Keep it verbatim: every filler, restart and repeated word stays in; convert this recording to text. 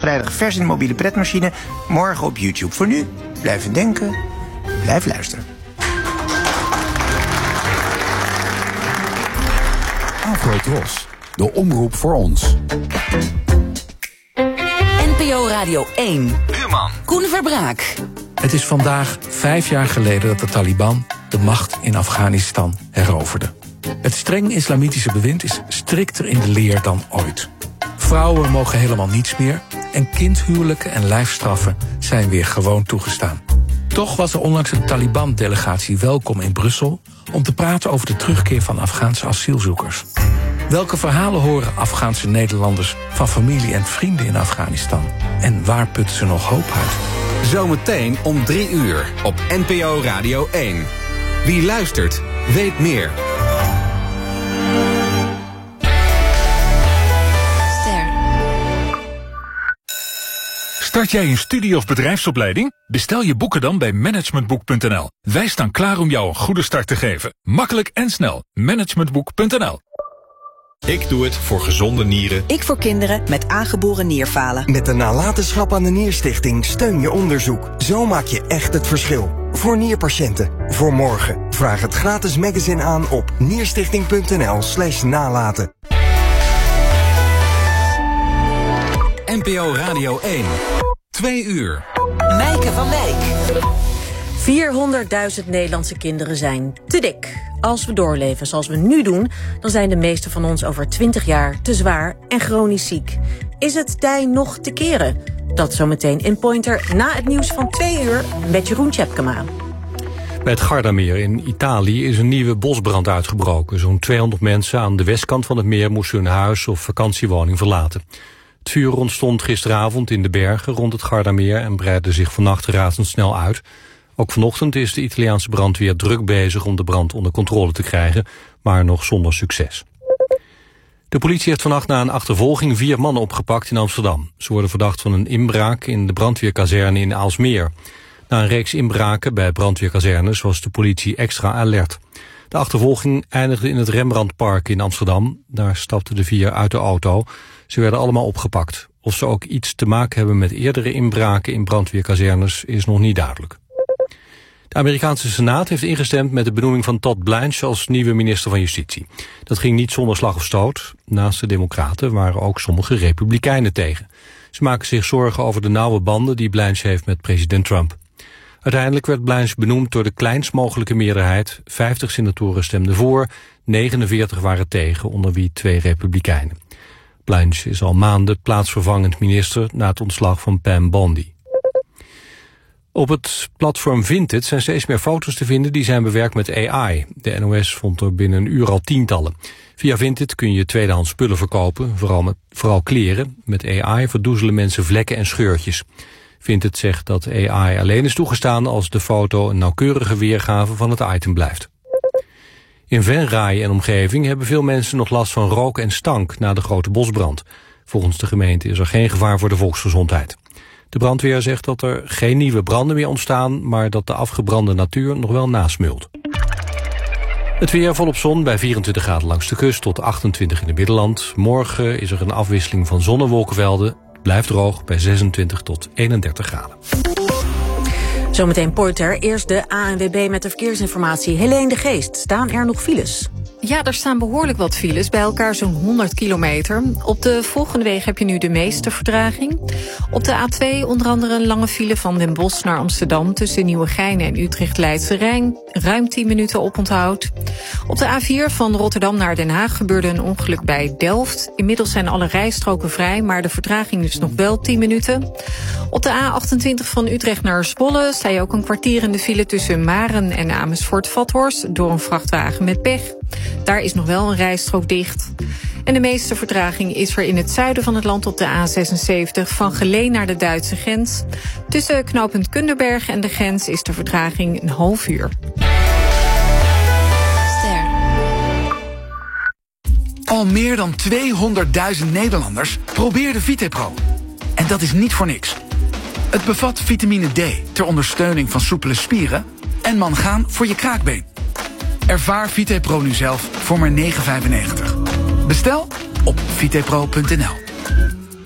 vrijdag vers in de mobiele pretmachine. Morgen op YouTube. Voor nu, blijven denken, blijf luisteren. Afrotros, de omroep voor ons. N P O Radio één. Buurman. Koen Verbraak. Het is vandaag vijf jaar geleden dat de Taliban de macht in Afghanistan heroverde. Het streng islamitische bewind is strikter in de leer dan ooit. Vrouwen mogen helemaal niets meer en kindhuwelijken en lijfstraffen zijn weer gewoon toegestaan. Toch was er onlangs een Taliban-delegatie welkom in Brussel om te praten over de terugkeer van Afghaanse asielzoekers. Welke verhalen horen Afghaanse Nederlanders van familie en vrienden in Afghanistan? En waar putten ze nog hoop uit? Zometeen om drie uur op N P O Radio één. Wie luistert, weet meer. Start jij een studie- of bedrijfsopleiding? Bestel je boeken dan bij managementboek punt n l. Wij staan klaar om jou een goede start te geven. Makkelijk en snel. managementboek punt n l. Ik doe het voor gezonde nieren. Ik voor kinderen met aangeboren nierfalen. Met de nalatenschap aan de Nierstichting steun je onderzoek. Zo maak je echt het verschil. Voor nierpatiënten. Voor morgen. Vraag het gratis magazine aan op nierstichting punt n l slash nalaten. N P O Radio één. Twee uur. Mijke van Wijk. vierhonderdduizend Nederlandse kinderen zijn te dik. Als we doorleven zoals we nu doen, dan zijn de meeste van ons over twintig jaar te zwaar en chronisch ziek. Is het tij nog te keren? Dat zometeen in Pointer na het nieuws van twee uur met Jeroen Tjepkema. Bij het Gardameer in Italië is een nieuwe bosbrand uitgebroken. Zo'n tweehonderd mensen aan de westkant van het meer moesten hun huis of vakantiewoning verlaten. Het vuur ontstond gisteravond in de bergen rond het Gardameer en breidde zich vannacht razendsnel uit. Ook vanochtend is de Italiaanse brandweer druk bezig om de brand onder controle te krijgen, maar nog zonder succes. De politie heeft vannacht na een achtervolging vier mannen opgepakt in Amsterdam. Ze worden verdacht van een inbraak in de brandweerkazerne in Aalsmeer. Na een reeks inbraken bij brandweerkazernes was de politie extra alert. De achtervolging eindigde in het Rembrandtpark in Amsterdam. Daar stapten de vier uit de auto. Ze werden allemaal opgepakt. Of ze ook iets te maken hebben met eerdere inbraken in brandweerkazernes is nog niet duidelijk. De Amerikaanse Senaat heeft ingestemd met de benoeming van Todd Blanche als nieuwe minister van Justitie. Dat ging niet zonder slag of stoot. Naast de Democraten waren ook sommige Republikeinen tegen. Ze maken zich zorgen over de nauwe banden die Blanche heeft met president Trump. Uiteindelijk werd Blanche benoemd door de kleinst mogelijke meerderheid. vijftig senatoren stemden voor, negenenveertig waren tegen, onder wie twee Republikeinen. Blanche is al maanden plaatsvervangend minister na het ontslag van Pam Bondi. Op het platform Vinted zijn steeds meer foto's te vinden die zijn bewerkt met A I. De N O S vond er binnen een uur al tientallen. Via Vinted kun je tweedehands spullen verkopen, vooral, met, vooral kleren. Met A I verdoezelen mensen vlekken en scheurtjes. Vinted zegt dat A I alleen is toegestaan als de foto een nauwkeurige weergave van het item blijft. In Venray en omgeving hebben veel mensen nog last van rook en stank na de grote bosbrand. Volgens de gemeente is er geen gevaar voor de volksgezondheid. De brandweer zegt dat er geen nieuwe branden meer ontstaan, maar dat de afgebrande natuur nog wel nasmult. Het weer volop zon bij vierentwintig graden langs de kust tot achtentwintig in het Middenland. Morgen is er een afwisseling van zon- en wolkenvelden. Het blijft droog bij zesentwintig tot eenendertig graden. Zometeen Pointer. Eerst de A N W B met de verkeersinformatie. Helene de Geest, staan er nog files? Ja, er staan behoorlijk wat files, bij elkaar zo'n honderd kilometer. Op de volgende wegen heb je nu de meeste vertraging. Op de A twee onder andere een lange file van Den Bosch naar Amsterdam... tussen Nieuwegein en Utrecht-Leidse Rijn. Ruim tien minuten oponthoud. Op de A vier van Rotterdam naar Den Haag gebeurde een ongeluk bij Delft. Inmiddels zijn alle rijstroken vrij, maar de vertraging is nog wel tien minuten. Op de A achtentwintig van Utrecht naar Zwolle sta je ook een kwartier in de file tussen Maren en Amersfoort-Vathorst... door een vrachtwagen met pech. Daar is nog wel een rijstrook dicht. En de meeste vertraging is er in het zuiden van het land op de A zesenzeventig... van Geleen naar de Duitse grens. Tussen knooppunt Kunderberg en de grens is de vertraging een half uur. Ster. Al meer dan tweehonderdduizend Nederlanders probeerden VitePro. En dat is niet voor niks. Het bevat vitamine D ter ondersteuning van soepele spieren... en mangaan voor je kraakbeen. Ervaar VitePro nu zelf voor maar negen vijfennegentig. Bestel op vitepro punt n l.